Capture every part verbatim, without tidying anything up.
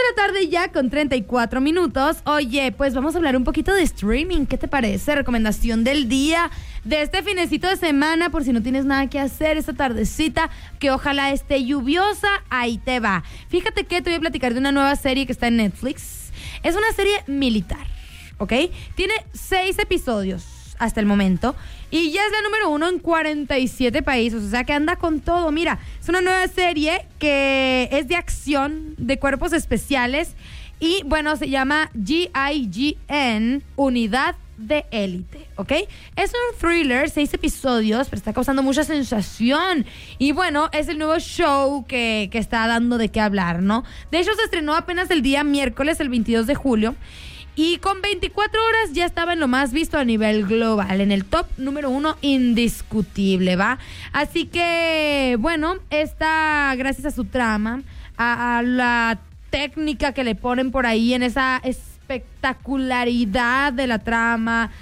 la tarde ya con treinta y cuatro minutos. Oye, pues vamos a hablar un poquito de streaming. ¿Qué te parece? Recomendación del día de este finecito de semana, por si no tienes nada que hacer esta tardecita, que ojalá esté lluviosa. Ahí te va. Fíjate que te voy a platicar de una nueva serie que está en Netflix. Es una serie militar, ¿ok? Tiene seis episodios hasta el momento y ya es la número uno en cuarenta y siete países, o sea que anda con todo. Mira, es una nueva serie que es de acción, de cuerpos especiales y bueno, se llama G I G N, Unidad de Élite, ¿ok? Es un thriller, seis episodios, pero está causando mucha sensación y bueno, es el nuevo show que, que está dando de qué hablar, ¿no? De hecho, se estrenó apenas el día miércoles, el veintidós de julio. Y con veinticuatro horas ya estaba en lo más visto a nivel global, en el top número uno indiscutible, ¿va? Así que, bueno, está gracias a su trama, a, a la técnica que le ponen por ahí, en esa espectacularidad de la trama,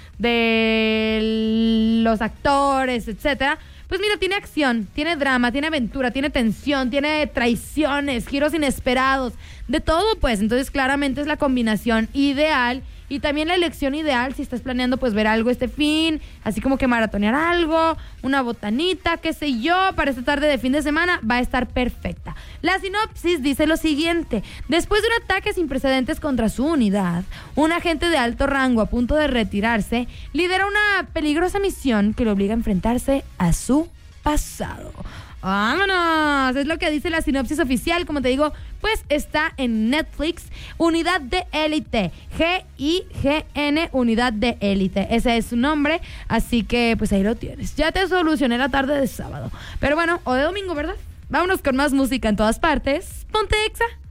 de los actores, etcétera. Pues mira, tiene acción, tiene drama, tiene aventura, tiene tensión, tiene traiciones, giros inesperados, de todo pues. Entonces claramente es la combinación ideal y también la elección ideal si estás planeando pues ver algo este fin, así como que maratonear algo, una botanita, qué sé yo, para esta tarde de fin de semana va a estar perfecta. La sinopsis dice lo siguiente: después de un ataque sin precedentes contra su unidad, un agente de alto rango a punto de retirarse lidera una peligrosa misión que lo obliga a enfrentarse a su pasado. ¡Vámonos! Es lo que dice la sinopsis oficial. Como te digo, pues está en Netflix. Unidad de Élite, G I G N, Unidad de Élite. Ese es su nombre. Así que pues ahí lo tienes. Ya te solucioné la tarde de sábado, pero bueno, o de domingo, ¿verdad? Vámonos con más música en todas partes. Ponte Exa.